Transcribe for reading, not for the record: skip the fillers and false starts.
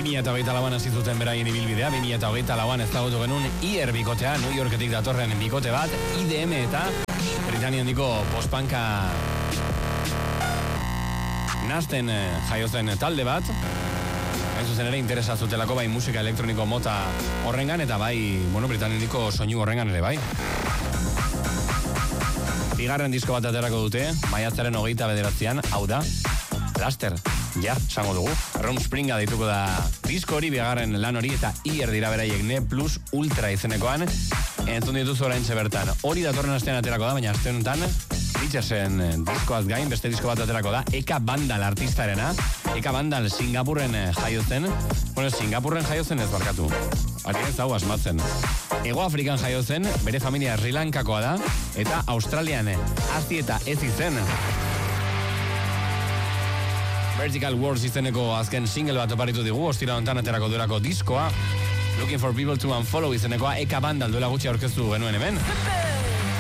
2024an hasi zuten beraien ibilbidea, 2024an ezagutu genuen IR bikotea, New Yorketik datorren bikote bat, IDM eta Britania handiko postpanka nazten jaiozen talde bat. Hain zuzen ere interesa zutelako bai musika elektroniko mota horrengan eta bai, Britania handiko soinu horrengan ere bai. Bigarren disko bat aterako dute, maiatzaren 29an, hau da, Laster, ja, esango dugu. Rom Springa deituko da disko hori, bigarren lan hori, eta IR dira beraiek Ne Plus Ultra izenekoan. Entzun dituzu oraintxe bertan. Hori datorren astean aterako da, baina aste honetan Richardsen diskoaz gain, beste disko bat aterako da, Eka Bandal artistarena. Eka Bandal Singapurren jaiotzen. Singapurren jaiotzen ez barkatu. Ari ez hau asmatzen. Ego Afrikan jaiotzen, bere familia Sri Lankakoa da, eta Australian hazi eta ez izen. Vertical Wars izeneko azken single bat oparitu digu, ostira hontan aterako duelako diskoa. Looking for people to unfollow izenekoa Eka Bandal duela gutxi aurkeztu genuen hemen.